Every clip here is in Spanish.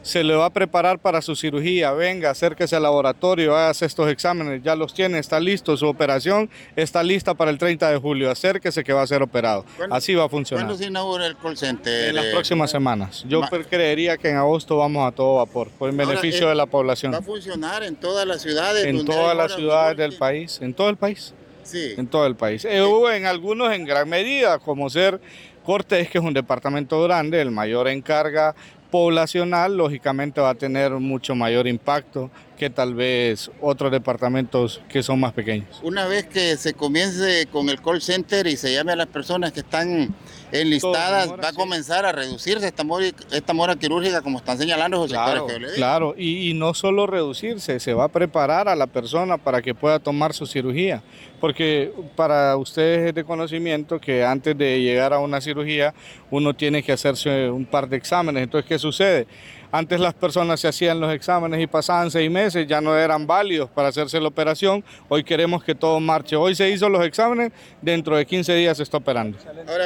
se le va a preparar para su cirugía, venga, acérquese al laboratorio, hágase estos exámenes, ya los tiene, está listo, su operación está lista para el 30 de julio, acérquese que va a ser operado. Así va a funcionar. ¿Cuándo se inaugura el call center? En las próximas semanas. Yo creería que en agosto vamos a todo vapor, por el beneficio de la población. ¿Va a funcionar en todas las ciudades? En todas las ciudades del país, en todo el país. Sí. En todo el país. En algunos en gran medida, como ser Cortés, que es un departamento grande, el mayor en carga poblacional, lógicamente va a tener mucho mayor impacto que tal vez otros departamentos que son más pequeños. Una vez que se comience con el call center y se llame a las personas que están enlistadas, va a comenzar a reducirse esta mora quirúrgica, como están señalando los sectores que yo le digo. Claro, y no solo reducirse, se va a preparar a la persona para que pueda tomar su cirugía, porque para ustedes es de conocimiento que antes de llegar a una cirugía uno tiene que hacerse un par de exámenes. Entonces, ¿qué sucede? Antes las personas se hacían los exámenes y pasaban 6 meses, ya no eran válidos para hacerse la operación. Hoy queremos que todo marche. Hoy se hizo los exámenes, dentro de 15 días se está operando. Ahora,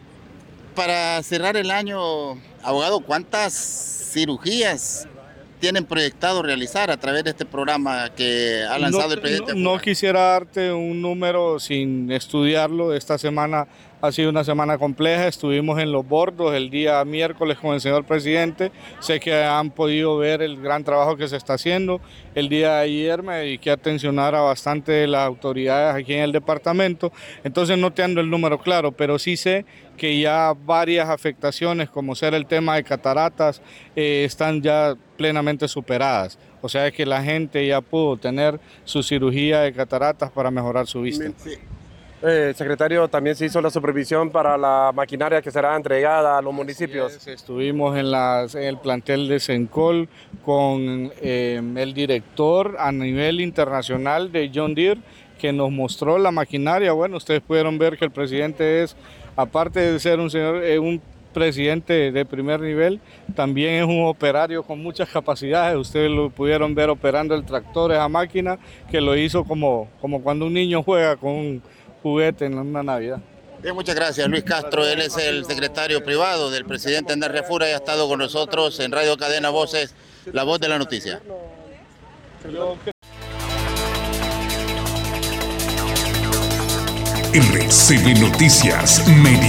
para cerrar el año, abogado, ¿cuántas cirugías tienen proyectado realizar a través de este programa que ha lanzado el presidente? No quisiera darte un número sin estudiarlo. Esta semana ha sido una semana compleja, estuvimos en Los Bordos el día miércoles con el señor presidente, sé que han podido ver el gran trabajo que se está haciendo. El día de ayer me dediqué a atencionar a bastante de las autoridades aquí en el departamento, entonces no te ando el número claro, pero sí sé que ya varias afectaciones, como ser el tema de cataratas, están ya plenamente superadas. O sea que la gente ya pudo tener su cirugía de cataratas para mejorar su vista. Sí. Secretario, también se hizo la supervisión para la maquinaria que será entregada a los municipios. Estuvimos en el plantel de Sencol con el director a nivel internacional de John Deere, que nos mostró la maquinaria. Bueno, ustedes pudieron ver que el presidente es, aparte de ser un presidente de primer nivel, también es un operario con muchas capacidades. Ustedes lo pudieron ver operando el tractor, esa máquina, que lo hizo como cuando un niño juega con un juguete en una Navidad. Bien, muchas gracias, Luis Castro. Él es el secretario privado del presidente Andrés Refura y ha estado con nosotros en Radio Cadena Voces, la voz de la noticia. RCB Noticias Media.